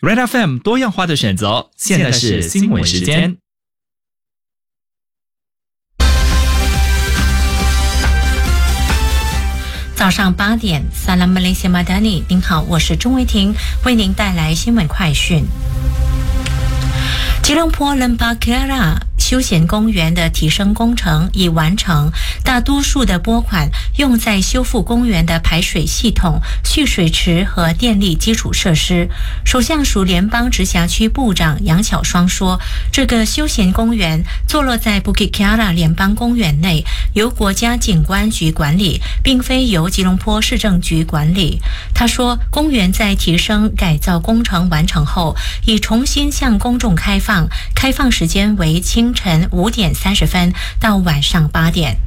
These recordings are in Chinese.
Red FM 多样化的选择，现在是新闻时间。 早上8点 Salam Malaysia Madani， 您好，我是钟维婷，为您带来新闻快讯。吉隆坡 Lembagara 休闲公园的提升工程已完成，大多数的拨款用在修复公园的排水系统、蓄水池和电力基础设施。首相署联邦直辖区部长杨巧双说，这个休闲公园坐落在 Bukit Kiara 联邦公园内，由国家景观局管理，并非由吉隆坡市政局管理。他说，公园在提升改造工程完成后，已重新向公众开放，开放时间为清晨5点30分到晚上8点。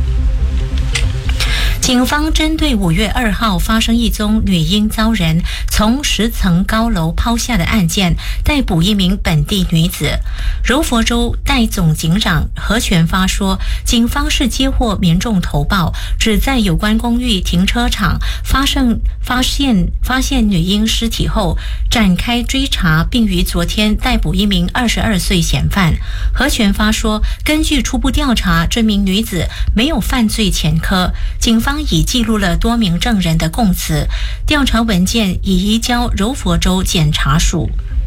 警方针对5月2号发生一宗女婴遭人从10层高楼抛下的案件，逮捕一名本地女子。柔佛州代总警长何全发说，警方是接获民众投报，指在有关公寓停车场发现女婴尸体后，展开追查，并于昨天逮捕一名22岁嫌犯。何全发说，根据初步调查，这名女子没有犯罪前科，警方已记录了多名证人的供词，调查文件已移交柔佛州检察署。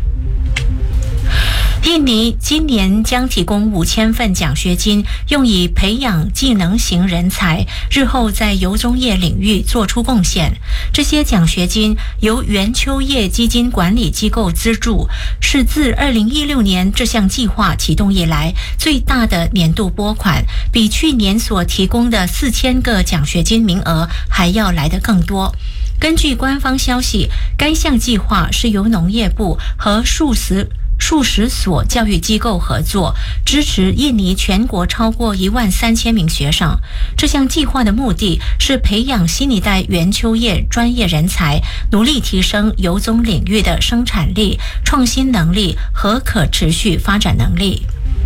印尼今年将提供5000份奖学金，用以培养技能型人才，日后在油棕业领域做出贡献。这些奖学金由元秋业基金管理机构资助，是自2016年这项计划启动以来最大的年度拨款，比去年所提供的4000个奖学金名额还要来得更多。根据官方消息，该项计划是由农业部和数十所教育机构合作，支持印尼全国超过13000名学生。这项计划的目的是培养新一代元秋业专业人才，努力提升油棕领域的生产力、创新能力和可持续发展能力。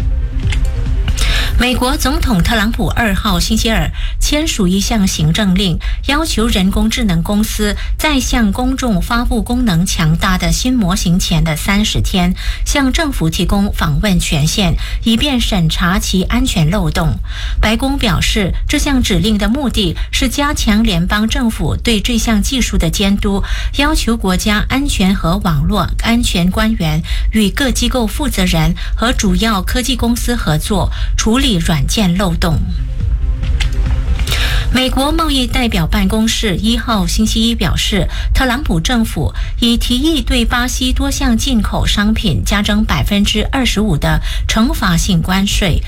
美国总统特朗普2号星期二签署一项行政令，要求人工智能公司在向公众发布功能强大的新模型前的30天，向政府提供访问权限，以便审查其安全漏洞。白宫表示，这项指令的目的是加强联邦政府对这项技术的监督，要求国家安全和网络安全官员与各机构负责人和主要科技公司合作，处理软件漏洞。美国贸易代表办公室1号星期一表示，特朗普政府已提议对巴西多项进口商品加征25%的惩罚性关税，